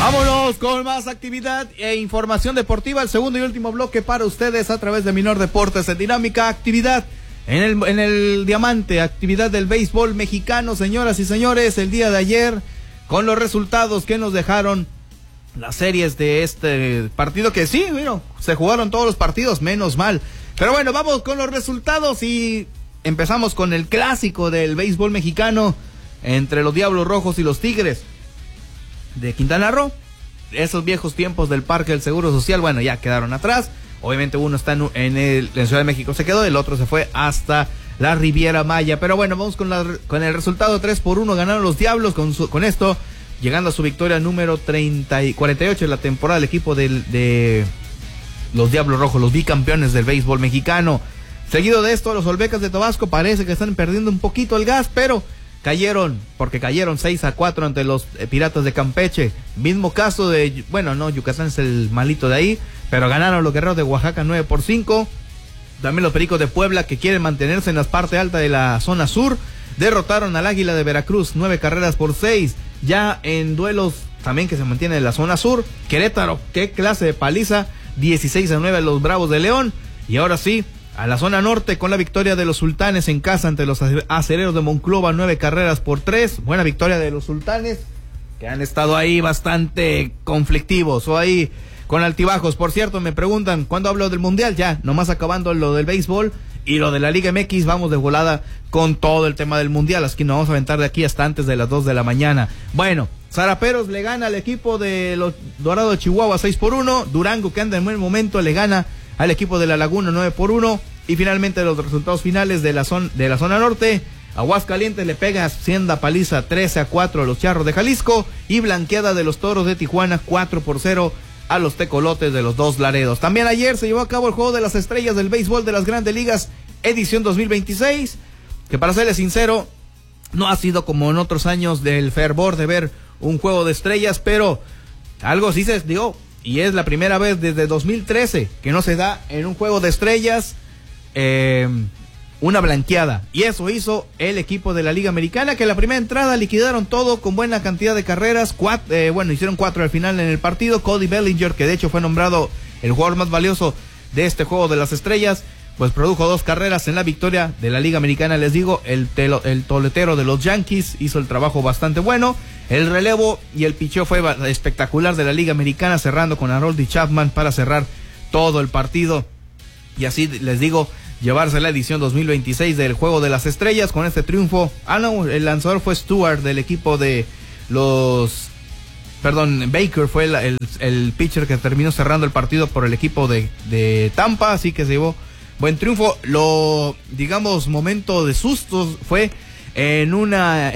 Vámonos con más actividad e información deportiva. El segundo y último bloque para ustedes a través de Minor Deportes en Dinámica. Actividad en el Diamante, actividad del béisbol mexicano, señoras y señores, el día de ayer, con los resultados que nos dejaron las series de este partido, que sí, bueno, se jugaron todos los partidos, menos mal. Pero bueno, vamos con los resultados y empezamos con el clásico del béisbol mexicano entre los Diablos Rojos y los Tigres de Quintana Roo. Esos viejos tiempos del Parque del Seguro Social, bueno, ya quedaron atrás. Obviamente uno está en Ciudad de México, se quedó, el otro se fue hasta la Riviera Maya. Pero bueno, vamos con el resultado 3-1, ganaron los Diablos con esto, llegando a su victoria número 48 en la temporada, el equipo de los Diablos Rojos, los bicampeones del béisbol mexicano. Seguido de esto, los Olmecas de Tabasco parece que están perdiendo un poquito el gas, pero cayeron 6-4 ante los Piratas de Campeche. Mismo caso de, bueno, no, Yucatán es el malito de ahí, pero ganaron los Guerreros de Oaxaca 9-5. También los Pericos de Puebla, que quieren mantenerse en la parte alta de la zona sur, derrotaron al Águila de Veracruz 9-6. Ya en duelos también que se mantienen en la zona sur, Querétaro, qué clase de paliza, 16-9 a los Bravos de León. Y ahora sí, a la zona norte con la victoria de los Sultanes en casa ante los Acereros de Monclova, 9-3. Buena victoria de los Sultanes, que han estado ahí bastante conflictivos o ahí con altibajos. Por cierto, me preguntan, ¿cuándo hablo del Mundial? Ya, nomás acabando lo del béisbol y lo de la Liga MX, vamos de volada con todo el tema del Mundial. Así que nos vamos a aventar de aquí hasta antes de las 2 de la mañana. Bueno, Zaraperos le gana al equipo de los Dorados de Chihuahua 6-1. Durango, que anda en buen momento, le gana al equipo de La Laguna 9-1. Y finalmente los resultados finales de la zona norte. Aguascalientes le pega hacienda paliza 13-4 a los Charros de Jalisco, y blanqueada de los Toros de Tijuana 4-0 a los Tecolotes de los Dos Laredos. También ayer se llevó a cabo el Juego de las Estrellas del béisbol de las Grandes Ligas edición 2026, que para serles sincero no ha sido como en otros años del fervor de ver un Juego de Estrellas, pero algo sí se dio, y es la primera vez desde 2013 que no se da en un Juego de Estrellas una blanqueada, y eso hizo el equipo de la Liga Americana, que en la primera entrada liquidaron todo con buena cantidad de carreras. Hicieron 4 al final en el partido. Cody Bellinger, que de hecho fue nombrado el jugador más valioso de este Juego de las Estrellas, pues produjo 2 carreras en la victoria de la Liga Americana. Les digo, el toletero de los Yankees hizo el trabajo bastante bueno. El relevo y el picheo fue espectacular de la Liga Americana, cerrando con Harold Chapman para cerrar todo el partido, y así les digo, llevarse la edición 2026 del Juego de las Estrellas con este triunfo. El lanzador fue Stewart del equipo de Baker fue el pitcher que terminó cerrando el partido por el equipo de Tampa, así que se llevó buen triunfo. Momento de sustos fue en la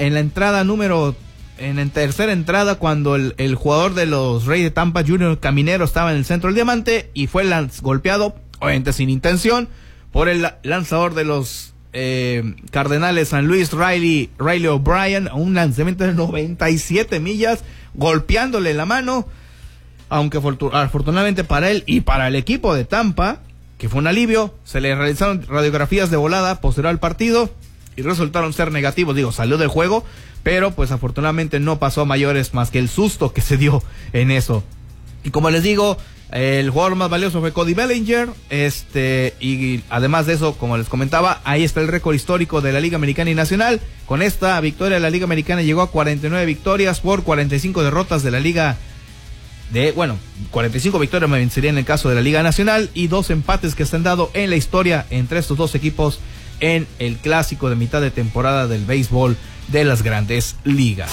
tercera entrada, cuando el jugador de los Reyes de Tampa, Junior Caminero, estaba en el centro del diamante y fue golpeado, obviamente sin intención, por el lanzador de los Cardenales San Luis, Riley O'Brien, un lanzamiento de 97 millas, golpeándole la mano, aunque afortunadamente para él y para el equipo de Tampa, que fue un alivio, se le realizaron radiografías de volada posterior al partido y resultaron ser negativos. Salió del juego, pero pues afortunadamente no pasó a mayores más que el susto que se dio en eso. Y como les digo, el jugador más valioso fue Cody Bellinger, y además de eso, como les comentaba, ahí está el récord histórico de la Liga Americana y Nacional. Con esta victoria, la Liga Americana llegó a 49 victorias por 45 derrotas de la Liga 45 victorias me vencería en el caso de la Liga Nacional, y 2 empates que se han dado en la historia entre estos dos equipos en el clásico de mitad de temporada del béisbol de las Grandes Ligas.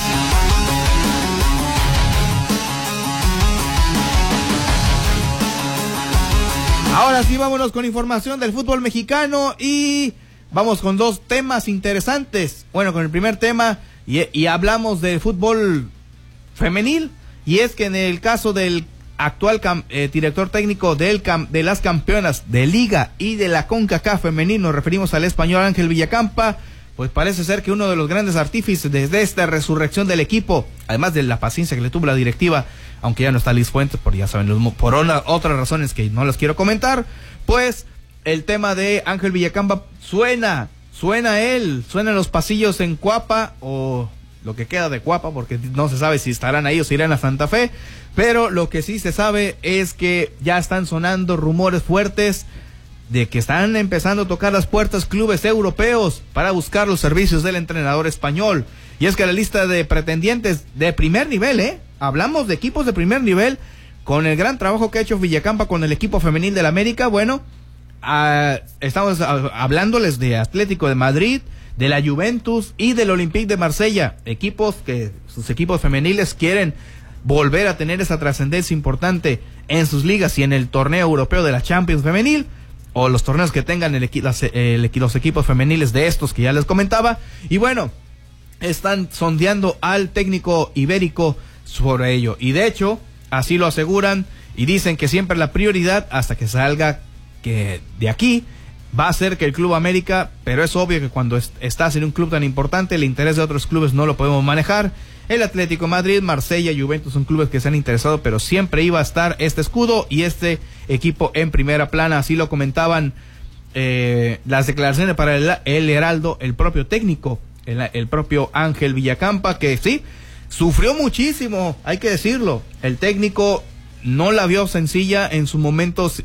Ahora sí, vámonos con información del fútbol mexicano, y vamos con 2 temas interesantes. Bueno, con el primer tema, y hablamos del fútbol femenil, y es que en el caso del actual director técnico de las campeonas de Liga y de la CONCACAF femenil, nos referimos al español Ángel Villacampa, pues parece ser que uno de los grandes artífices desde esta resurrección del equipo, además de la paciencia que le tuvo la directiva, aunque ya no está Liz Fuentes, por ya saben, por otras razones que no las quiero comentar, pues el tema de Ángel Villacampa suena en los pasillos en Cuapa, o lo que queda de Cuapa, porque no se sabe si estarán ahí o si irán a Santa Fe, pero lo que sí se sabe es que ya están sonando rumores fuertes de que están empezando a tocar las puertas clubes europeos para buscar los servicios del entrenador español. Y es que la lista de pretendientes de primer nivel, hablamos de equipos de primer nivel, con el gran trabajo que ha hecho Villacampa con el equipo femenil del América, bueno, estamos hablándoles de Atlético de Madrid, de la Juventus y del Olympique de Marsella, equipos que sus equipos femeniles quieren volver a tener esa trascendencia importante en sus ligas y en el torneo europeo de la Champions femenil, o los torneos que tengan los equipos femeniles de estos que ya les comentaba. Y bueno, están sondeando al técnico ibérico sobre ello, y de hecho así lo aseguran y dicen que siempre la prioridad hasta que salga que de aquí va a ser que el Club América, pero es obvio que cuando estás en un club tan importante el interés de otros clubes no lo podemos manejar. El Atlético de Madrid, Marsella, Juventus son clubes que se han interesado, pero siempre iba a estar este escudo y este equipo en primera plana. Así lo comentaban las declaraciones para el Heraldo, el propio técnico, el propio Ángel Villacampa, que sí, sufrió muchísimo, hay que decirlo. El técnico no la vio sencilla en sus momentos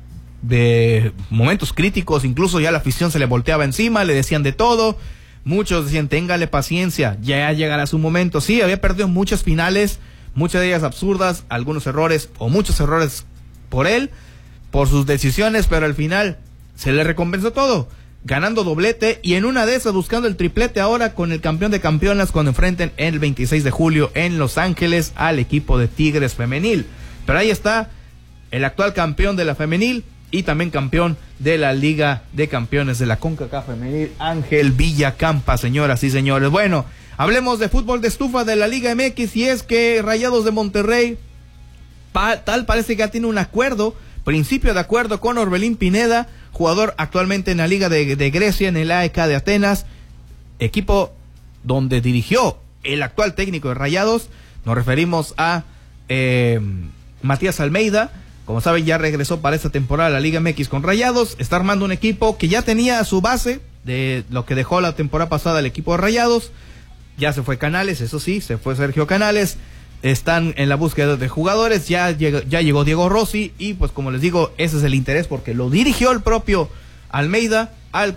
críticos, incluso ya la afición se le volteaba encima, le decían de todo. Muchos decían, téngale paciencia, ya llegará su momento. Sí, había perdido muchas finales, muchas de ellas absurdas, algunos errores o muchos errores por él, por sus decisiones, pero al final se le recompensó todo, ganando doblete y en una de esas buscando el triplete ahora con el campeón de campeonas cuando enfrenten el 26 de julio en Los Ángeles al equipo de Tigres femenil. Pero ahí está el actual campeón de la femenil y también campeón de la Liga de Campeones de la CONCACAF femenil, Ángel Villacampa, señoras y señores. Bueno, hablemos de fútbol de estufa de la Liga MX, y es que Rayados de Monterrey parece que ya tiene un principio de acuerdo con Orbelín Pineda, jugador actualmente en la Liga de Grecia, en el AEK de Atenas, equipo donde dirigió el actual técnico de Rayados. Nos referimos a Matías Almeida. Como saben, ya regresó para esta temporada a la Liga MX con Rayados. Está armando un equipo que ya tenía su base de lo que dejó la temporada pasada el equipo de Rayados. Ya se fue Canales, eso sí, se fue Sergio Canales. Están en la búsqueda de jugadores. Ya llegó Diego Rossi. Y pues como les digo, ese es el interés porque lo dirigió el propio Almeida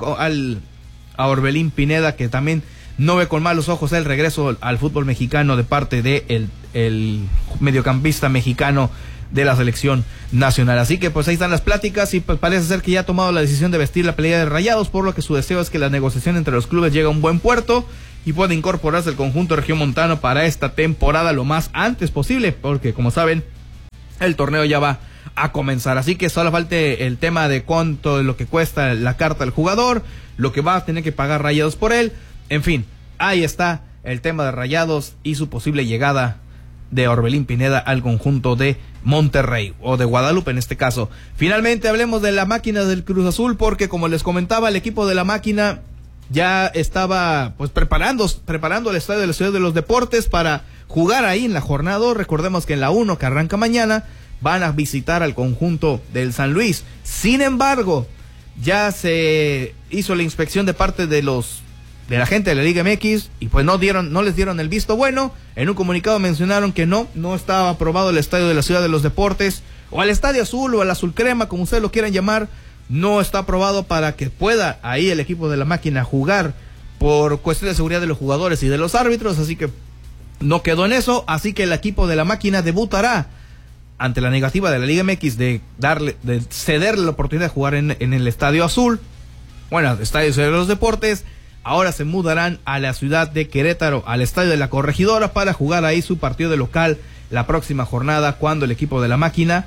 a Orbelín Pineda, que también no ve con malos ojos el regreso al fútbol mexicano de parte de el mediocampista mexicano de la selección nacional. Así que pues ahí están las pláticas y pues parece ser que ya ha tomado la decisión de vestir la playera de Rayados, por lo que su deseo es que la negociación entre los clubes llegue a un buen puerto y pueda incorporarse al conjunto regiomontano para esta temporada lo más antes posible, porque como saben el torneo ya va a comenzar. Así que solo falta el tema de cuánto de lo que cuesta la carta del jugador, lo que va a tener que pagar Rayados por él. En fin, ahí está el tema de Rayados y su posible llegada de Orbelín Pineda al conjunto de Monterrey, o de Guadalupe en este caso. Finalmente hablemos de la máquina del Cruz Azul, porque como les comentaba, el equipo de la máquina ya estaba pues preparando el estadio de la Ciudad de los Deportes para jugar ahí en la jornada. Recordemos que en la 1, que arranca mañana, van a visitar al conjunto del San Luis. Sin embargo, ya se hizo la inspección de parte de la gente de la Liga MX y pues no les dieron el visto bueno. En un comunicado mencionaron que no estaba aprobado el estadio de la Ciudad de los Deportes, o al Estadio Azul o al Azul Crema, como ustedes lo quieran llamar. No está aprobado para que pueda ahí el equipo de la máquina jugar por cuestión de seguridad de los jugadores y de los árbitros, así que no quedó en eso. Así que el equipo de la máquina debutará ante la negativa de la Liga MX de cederle la oportunidad de jugar en el Estadio Azul, Estadio de los Deportes. Ahora se mudarán a la ciudad de Querétaro, al Estadio de la Corregidora, para jugar ahí su partido de local la próxima jornada, cuando el equipo de la máquina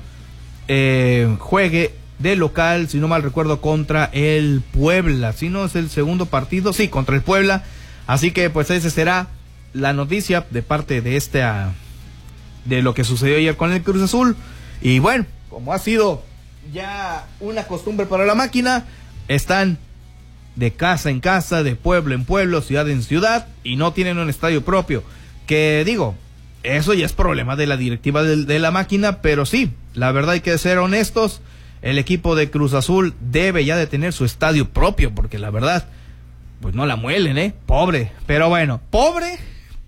juegue de local, si no mal recuerdo, contra el Puebla. Si no es el segundo partido, sí, contra el Puebla. Así que pues esa será la noticia de parte de lo que sucedió ayer con el Cruz Azul. Y bueno, como ha sido ya una costumbre para la máquina, están de casa en casa, de pueblo en pueblo, ciudad en ciudad, y no tienen un estadio propio. Que digo, eso ya es problema de la directiva de la máquina, pero sí, la verdad hay que ser honestos, el equipo de Cruz Azul debe ya de tener su estadio propio, porque la verdad, pues no la muelen, pobre, pero bueno, pobre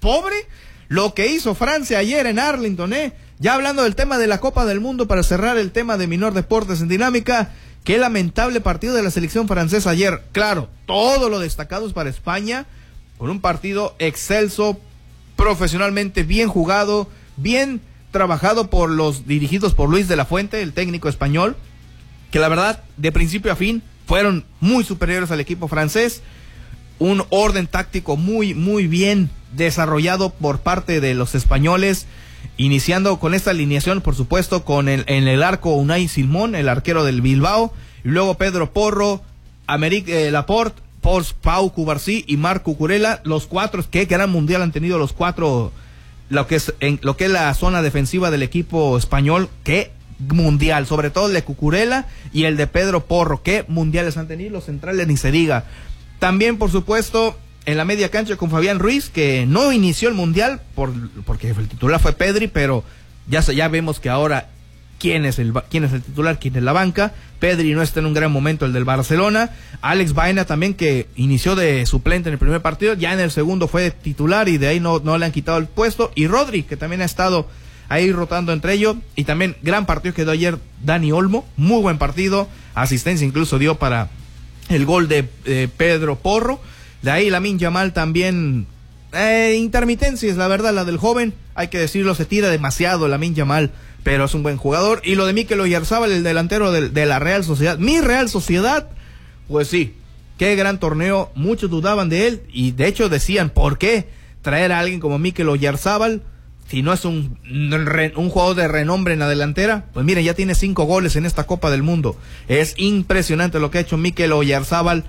pobre lo que hizo Francia ayer en Arlington, Ya hablando del tema de la Copa del Mundo, para cerrar el tema de Minor Deportes en Dinámica, qué lamentable partido de la selección francesa ayer. Claro, todo lo destacado es para España, con un partido excelso, profesionalmente bien jugado, bien trabajado dirigidos por Luis de la Fuente, el técnico español, que la verdad, de principio a fin, fueron muy superiores al equipo francés. Un orden táctico muy, muy bien desarrollado por parte de los españoles, iniciando con esta alineación, por supuesto, con en el arco Unai Simón, el arquero del Bilbao, y luego Pedro Porro, Aymeric Laporte, Pau Cubarsí y Marc Cucurella, los cuatro. Qué gran mundial han tenido los cuatro, lo que es la zona defensiva del equipo español. Qué mundial, sobre todo el de Cucurella y el de Pedro Porro, qué mundiales han tenido. Los centrales ni se diga. También, por supuesto, en la media cancha con Fabián Ruiz, que no inició el mundial porque el titular fue Pedri, pero ya vemos que ahora quién es el titular, quién es la banca. Pedri no está en un gran momento, el del Barcelona. Alex Baena también, que inició de suplente en el primer partido, ya en el segundo fue titular y de ahí no le han quitado el puesto. Y Rodri, que también ha estado ahí rotando entre ellos. Y también gran partido que dio ayer Dani Olmo, muy buen partido, asistencia incluso dio para el gol de Pedro Porro. De ahí Lamine Yamal también, intermitencias, la verdad, la del joven, hay que decirlo, se tira demasiado Lamine Yamal, pero es un buen jugador. Y lo de Mikel Oyarzabal, el delantero de la Real Sociedad, mi Real Sociedad, pues sí, qué gran torneo, muchos dudaban de él, y de hecho decían, ¿por qué traer a alguien como Mikel Oyarzabal si no es un jugador de renombre en la delantera? Pues miren, ya tiene 5 goles en esta Copa del Mundo. Es impresionante lo que ha hecho Mikel Oyarzabal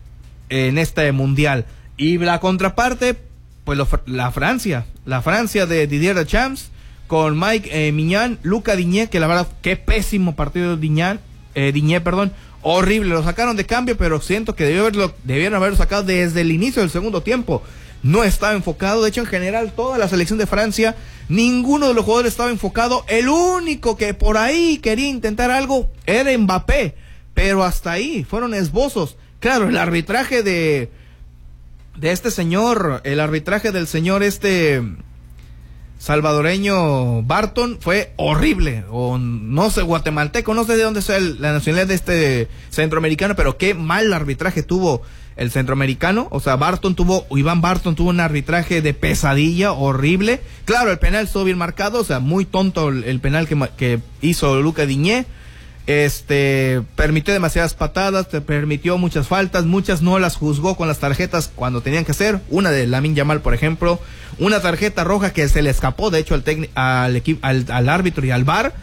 en este mundial. Y la contraparte, pues la Francia de Didier Deschamps, con Mike Maignan, Luca Digne, que la verdad, qué pésimo partido de Digne, horrible, lo sacaron de cambio, pero siento que debieron haberlo sacado desde el inicio del segundo tiempo. No estaba enfocado, de hecho en general toda la selección de Francia, ninguno de los jugadores estaba enfocado. El único que por ahí quería intentar algo era Mbappé, pero hasta ahí, fueron esbozos. Claro, el arbitraje de este señor, el arbitraje del señor salvadoreño Barton fue horrible, o no sé, guatemalteco, no sé de dónde sea la nacionalidad de este centroamericano, pero qué mal arbitraje tuvo el centroamericano. O sea, Iván Barton tuvo un arbitraje de pesadilla, horrible. Claro, el penal estuvo bien marcado, o sea, muy tonto el penal que hizo Luca Digne. Permitió demasiadas patadas, permitió muchas faltas, muchas no las juzgó con las tarjetas cuando tenían que ser. Una de Lamine Yamal, por ejemplo, una tarjeta roja que se le escapó, de hecho, al árbitro y al VAR.